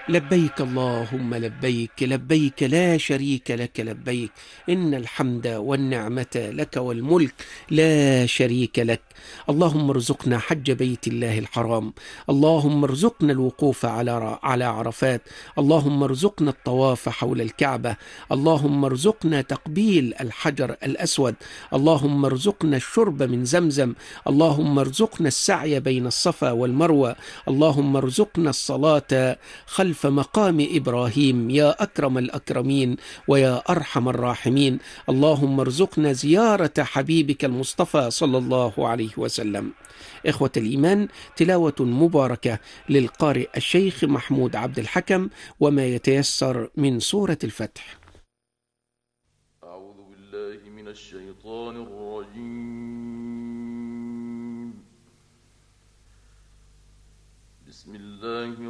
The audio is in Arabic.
لبيك اللهم لبيك، لبيك لا شريك لك لبيك، إن الحمد والنعمة لك والملك لا شريك لك. اللهم ارزقنا حج بيت الله الحرام، اللهم ارزقنا الوقوف على عرفات، اللهم ارزقنا الطواف حول الكعبة، اللهم ارزقنا تقبيل الحجر الأسود، اللهم ارزقنا الشرب من زمزم، اللهم ارزقنا السعي بين الصفا والمروة، اللهم ارزقنا الصلاة خلف مقام إبراهيم يا أكرم الأكرمين ويا أرحم الراحمين. اللهم ارزقنا زيارة حبيبك المصطفى صلى الله عليه وسلم. إخوة الإيمان، تلاوة مباركة للقارئ الشيخ محمود عبد الحكم وما يتيسر من سورة الفتح. أعوذ بالله من الشيطان الرجيم. بسم الله